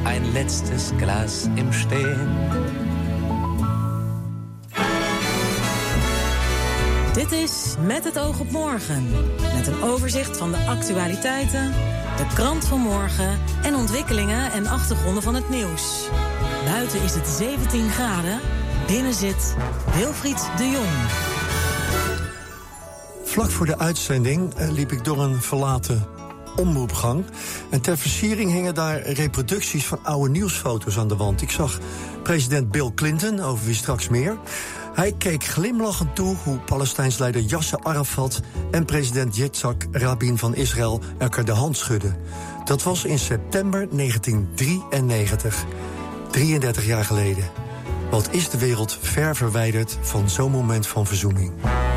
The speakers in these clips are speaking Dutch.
ein letztes Glas im Stehen. Dit is Met het oog op morgen. Met een overzicht van de actualiteiten, de krant van morgen en ontwikkelingen en achtergronden van het nieuws. Buiten is het 17 graden, binnen zit Wilfried de Jong. Vlak voor de uitzending liep ik door een verlaten omroepgang. En ter versiering hingen daar reproducties van oude nieuwsfoto's aan de wand. Ik zag president Bill Clinton, over wie straks meer. Hij keek glimlachend toe hoe Palestijns leider Yasser Arafat en president Yitzhak Rabin van Israël elkaar de hand schudden. Dat was in september 1993. 33 jaar geleden. Wat is de wereld ver verwijderd van zo'n moment van verzoening?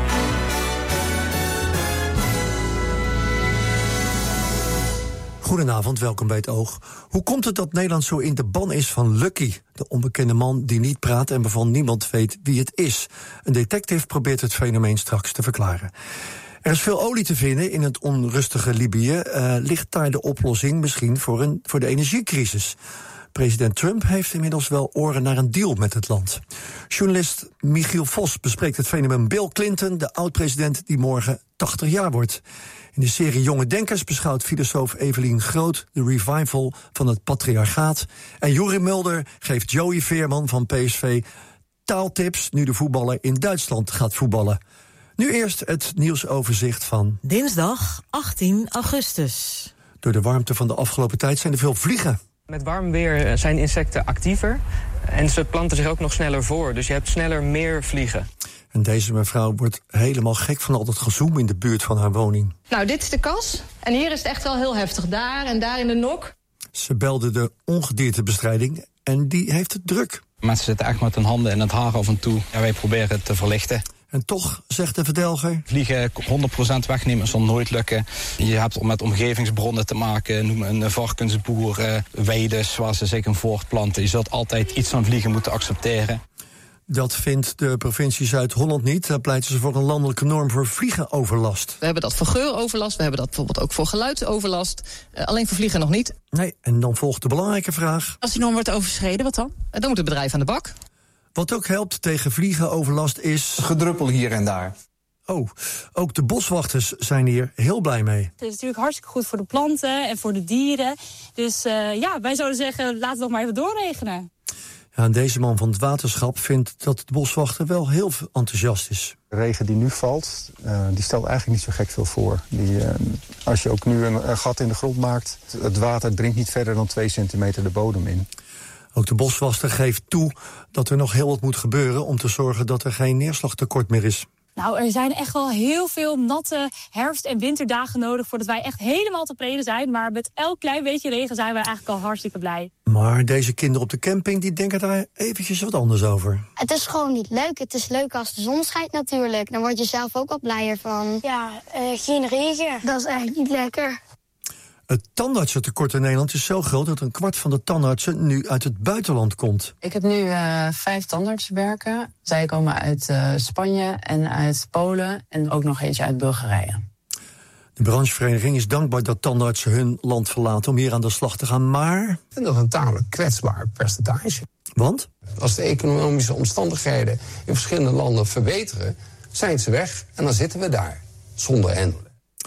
Goedenavond, welkom bij het Oog. Hoe komt het dat Nederland zo in de ban is van Lucky, de onbekende man die niet praat en waarvan niemand weet wie het is? Een detective probeert het fenomeen straks te verklaren. Er is veel olie te vinden in het onrustige Libië. Ligt daar de oplossing misschien voor de energiecrisis? President Trump heeft inmiddels wel oren naar een deal met het land. Journalist Michiel Vos bespreekt het fenomeen Bill Clinton, de oud-president die morgen 80 jaar wordt. In de serie Jonge Denkers beschouwt filosoof Evelien Groot de revival van het patriarchaat. En Joeri Mulder geeft Joey Veerman van PSV taaltips nu de voetballer in Duitsland gaat voetballen. Nu eerst het nieuwsoverzicht van Dinsdag 18 augustus. Door de warmte van de afgelopen tijd zijn er veel vliegen. Met warm weer zijn insecten actiever en ze planten zich ook nog sneller voor. Dus je hebt sneller meer vliegen. En deze mevrouw wordt helemaal gek van al dat gezoem in de buurt van haar woning. Nou, dit is de kas. En hier is het echt wel heel heftig. Daar en daar in de nok. Ze belde de ongediertebestrijding en die heeft het druk. Mensen zitten echt met hun handen in het haar af en toe. Ja, wij proberen het te verlichten. En toch, zegt de verdelger, Vliegen 100% wegnemen zal nooit lukken. Je hebt met omgevingsbronnen te maken. Noem een varkensboer, weides waar ze zich in voortplanten. Je zult altijd iets van vliegen moeten accepteren. Dat vindt de provincie Zuid-Holland niet. Daar pleiten ze voor een landelijke norm voor vliegenoverlast. We hebben dat voor geuroverlast. We hebben dat bijvoorbeeld ook voor geluidsoverlast. Alleen voor vliegen nog niet. Nee, en dan volgt de belangrijke vraag. Als die norm wordt overschreden, wat dan? Dan moet het bedrijf aan de bak. Wat ook helpt tegen vliegenoverlast is gedruppel hier en daar. Oh, ook de boswachters zijn hier heel blij mee. Het is natuurlijk hartstikke goed voor de planten en voor de dieren. Dus wij zouden zeggen, laten we nog maar even doorregenen. Ja, en deze man van het waterschap vindt dat de boswachter wel heel enthousiast is. De regen die nu valt, die stelt eigenlijk niet zo gek veel voor. Als je ook nu een gat in de grond maakt, het water dringt niet verder dan 2 centimeter de bodem in. Ook de boswachter geeft toe dat er nog heel wat moet gebeuren om te zorgen dat er geen neerslagtekort meer is. Nou, er zijn echt wel heel veel natte herfst- en winterdagen nodig voordat wij echt helemaal tevreden zijn. Maar met elk klein beetje regen zijn wij eigenlijk al hartstikke blij. Maar deze kinderen op de camping die denken daar eventjes wat anders over. Het is gewoon niet leuk. Het is leuk als de zon schijnt natuurlijk. Dan word je zelf ook wat blijer van. Ja, geen regen. Dat is eigenlijk niet lekker. Het tandartsentekort in Nederland is zo groot dat 1/4 van de tandartsen nu uit het buitenland komt. Ik heb nu 5 tandartsen werken. Zij komen uit Spanje en uit Polen en ook nog eentje uit Bulgarije. De branchevereniging is dankbaar dat tandartsen hun land verlaten om hier aan de slag te gaan, maar En dat is een tamelijk kwetsbaar percentage. Want? Als de economische omstandigheden in verschillende landen verbeteren, zijn ze weg en dan zitten we daar, zonder hen.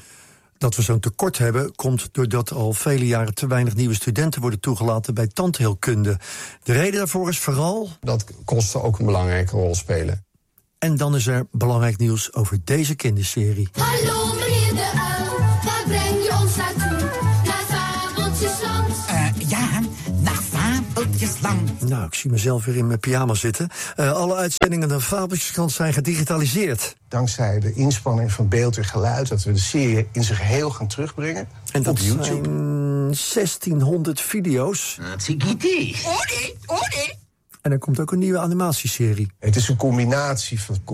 Dat we zo'n tekort hebben komt doordat al vele jaren te weinig nieuwe studenten worden toegelaten bij tandheelkunde. De reden daarvoor is vooral dat kosten ook een belangrijke rol spelen. En dan is er belangrijk nieuws over deze kinderserie. Hallo meneer de uil, waar breng je ons naartoe? Naar Fabeltjesland. Ja, naar Fabeltjesland. Nou, ik zie mezelf weer in mijn pyjama zitten. Alle uitzendingen van Fabeltjesland zijn gedigitaliseerd. Dankzij de inspanning van beeld en geluid dat we de serie in zijn geheel gaan terugbrengen. En dat op YouTube. zijn 1600 video's. En er komt ook een nieuwe animatieserie. Het is een combinatie van